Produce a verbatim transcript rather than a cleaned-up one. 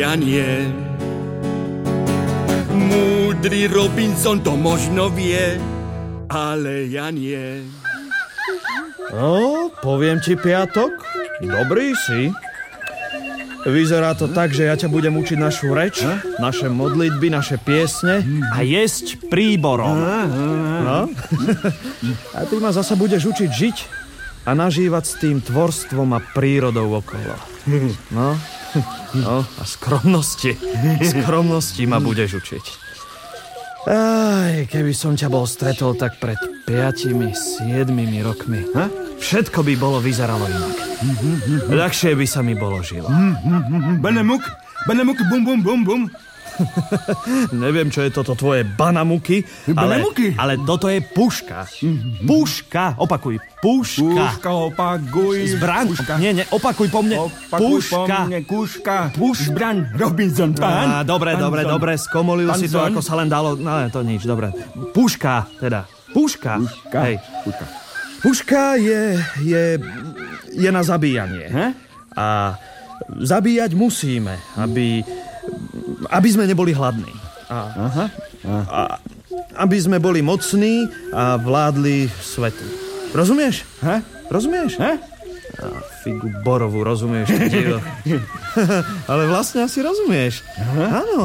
Ja nie. Múdry Robinson to možno vie, ale ja nie. No, poviem ti, Piatok, dobrý si. Vyzerá to tak, že ja ťa budem učiť našu reč, naše modlitby, naše piesne a jesť príborom. No? A ty ma zasa budeš učiť žiť a nažívať s tým tvorstvom a prírodou okolo. No, no a skromnosti. Skromnosti ma budeš učiť. Aj, keby som ťa bol stretol tak pred piatimi, siedmimi rokmi, ha? Všetko by bolo vyzeralo inak. Ľahšie by sa mi bolo žilo. Banamuk, banamuk, bum, bum, bum, bum. Neviem, čo je toto tvoje banamuky, ale, ale toto je puška. Puška, opakuj, puška. Puška, opakuj. Zbraň, Puška. nie, nie, opakuj po mne. Opakuj puška. po mne, kuška. Puš. Zbraň, Robinson, pán. Á, dobre, pán dobre, Zon. dobre, skomolil Pán si to, Zon. ako sa len dalo. No, to nič, dobre. Puška, teda. Puška. Puška. Hej. Puška. Puška je, je, je na zabíjanie. He? A zabíjať musíme, aby, aby sme neboli hladní. A, Aha. a, aby sme boli mocní a vládli svetu. Rozumieš? He? Rozumieš? He? A figu borovú, rozumieš? Ale vlastne asi rozumieš. Áno.